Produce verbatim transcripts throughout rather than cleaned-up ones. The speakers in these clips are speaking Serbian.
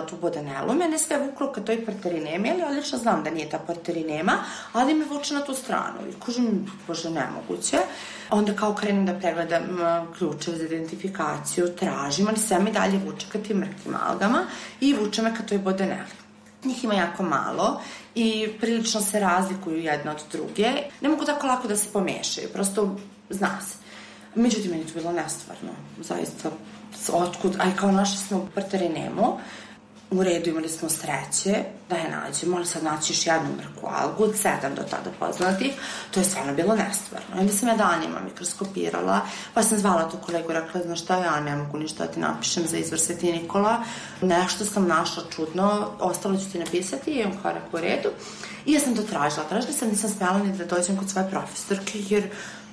tu Bodanelu, mene sve vuklo ka toj parterinemi, ali odlično znam da nije ta parterinema, ali me vuče na tu stranu. I kažem, bože, nemoguće. Onda kao krenem da pregledam ključeve za identifikaciju, tražim, ali sve mi dalje vuče ka tim mrkim algama i vuče me ka toj Bodaneli. Njih ima jako malo i prilično se razlikuju jedna od druge. Ne mogu tako lako da se pomešaju, prosto zna se. Međutim, meni je to bilo nestvarno, zaista, otkud, aj kao našli smo parterinemu, u redu imali smo sreće da je nađemo, ali sad naći još jednu mrku algu od sedam do tada poznatih, to je stvarno bilo nestvarno. I onda sam ja danima mikroskopirala, pa sam zvala tu kolegu i rekla, znaš šta, ja ne mogu ništa da ti napišem za izvor Sveti Nikola, nešto sam našla čudno, ostalo ću ti napisati i on kao rekao u redu. I ja sam to tražila, tražila sam, nisam smjela ni da dođem kod svoje profesorke, jer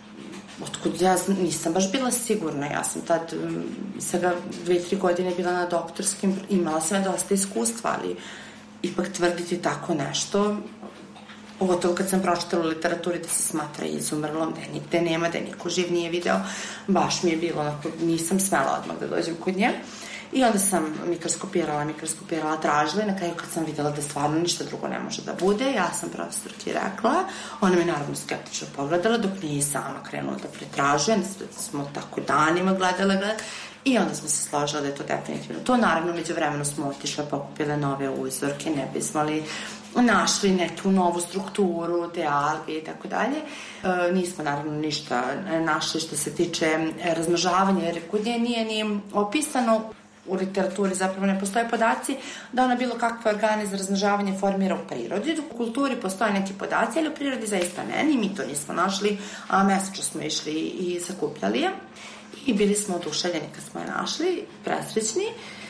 otkud ja nisam baš bila sigurna, ja sam tad svega dve, tri godine bila na doktorskim, imala sam dosta iskustva, ali ipak tvrditi tako nešto, pogotovo kad sam pročitala u literaturi da se smatra izumrlom, da je nigde nema, da je niko živ nije video, baš mi je bilo, onako, nisam smela odmah da dođem kod nje. I onda sam mikroskopirala, mikroskopirala, tražila i na kraju kad sam videla da stvarno ništa drugo ne može da bude, ja sam profesorki rekla, ona me naravno skeptično pogledala dok nije sama krenula da pretražuje, da smo tako danima gledala, gledala i onda smo se složila da je to definitivno to. Naravno, među vremenu smo otišle, pokupile nove uzorke, ne bismo li našli neku novu strukturu, te alge i tako dalje. Nismo naravno ništa našli što se tiče razmnožavanja, jer kod nje nije ni opisano, u literaturi zapravo ne postoje podaci da ona bilo kakve organe za razmnožavanje formira u prirodi. U kulturi postoje neki podaci, ali u prirodi zaista ne, ni mi to nismo našli, a mesečno smo išli i sakupljali je. I bili smo oduševljeni kad smo je našli, presrećni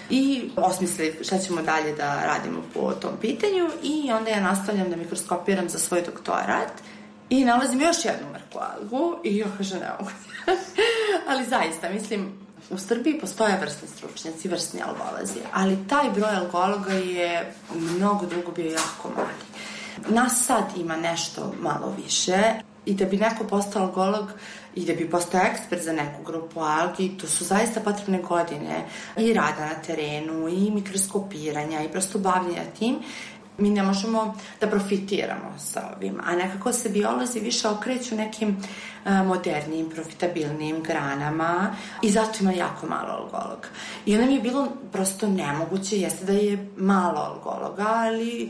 i osmislili šta ćemo dalje da radimo po tom pitanju i onda ja nastavljam da mikroskopiram za svoj doktorat i nalazim još jednu mrku algu i joj, kaže, ne mogu. Ali zaista, mislim, u Srbiji postoje vrsni stručnjaci, vrsni algolozi, ali taj broj algologa je mnogo drugo bio jako mali. Nas sad ima nešto malo više i da bi neko postao algolog i da bi postao ekspert za neku grupu algi, to su zaista potrebne godine i rada na terenu i mikroskopiranja i prosto bavljenja tim. Mi ne možemo da profitiramo sa ovim, a nekako se biolozi više okreću nekim modernijim, profitabilnijim granama i zato ima jako malo algologa. I onda mi je bilo prosto nemoguće, jeste da je malo algologa, ali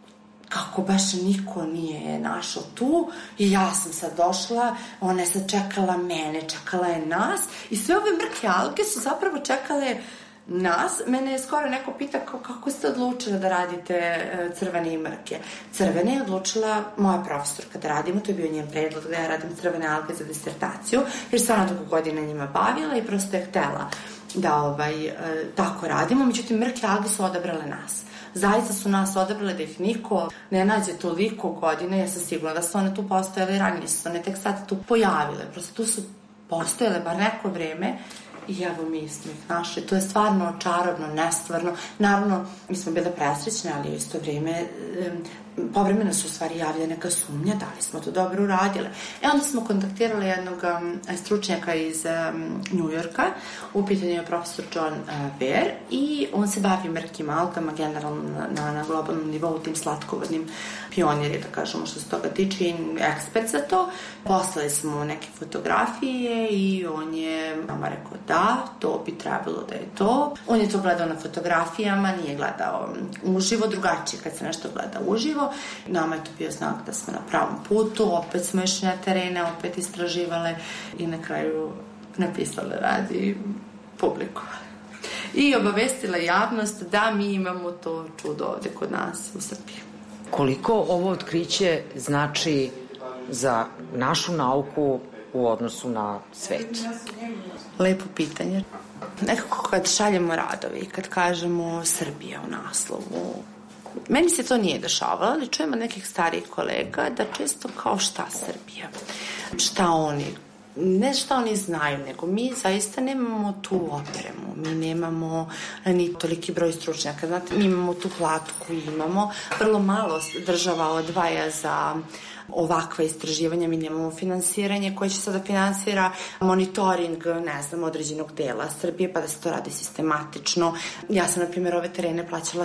kako baš niko nije našao tu i ja sam sad došla, ona je sad čekala mene, čekala je nas i sve ove mrke alge su zapravo čekale nas. Mene je skoro neko pita kako ste odlučili da radite crvene i mrke. Crvene je odlučila moja profesorka da radimo, to je bio njen predlog da ja radim crvene alge za disertaciju, jer se ona dugo godina njima bavila i prosto je htela da ovaj, tako radimo, međutim mrke alge su odabrale nas. Zaista su nas odabrale da ih niko ne nađe toliko godina, ja sam sigurna da su one tu postojale ranije, su one tek sad tu pojavile, prosto tu su postojale bar neko vreme i evo mi smo ih našli. To je stvarno čarobno, nestvarno. Naravno, mi smo bile presrećne, ali u isto vreme povremeno su u stvari javlja neka sumnja da li smo to dobro uradile. E onda smo kontaktirali jednog um, stručnjaka iz um, Njujorka, u pitanju je profesor John uh, Bear i on se bavi mrkim algama generalno na, na, na globalnom nivou, tim slatkovodnim pioniri, da kažemo što se toga tiče, i ekspert za to. Poslali smo neke fotografije i on je nama rekao da, to bi trebalo da je to. On je to gledao na fotografijama, nije gledao uživo, drugačije kad se nešto gleda uživo. Nama je to bio znak da smo na pravom putu, opet smo išli na terene, opet istraživale i na kraju napisale radi publikovale. I obavestila javnost da mi imamo to čudo ovde kod nas u Srbiji. Koliko ovo otkriće znači za našu nauku u odnosu na svet? Lepo pitanje. Nekako kad šaljemo radove i kad kažemo Srbija u naslovu, meni se to nije dešavalo, ali čujem od nekih starijih kolega da često kao šta Srbija, šta oni, ne šta oni znaju, nego mi zaista nemamo tu opremu, mi nemamo ni toliki broj stručnjaka, znate, mi imamo tu platu koju imamo, vrlo malo država odvaja za ovakva istraživanja, mi nemamo finansiranje koje će sada finansira monitoring, ne znam, određenog dela Srbije, pa da se to radi sistematično. Ja sam, na primjer, ove terene plaćala